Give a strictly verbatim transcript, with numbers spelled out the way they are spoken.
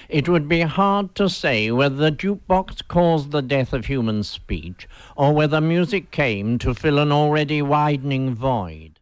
It would be hard to say whether the jukebox caused the death of human speech or whether music came to fill an already widening void.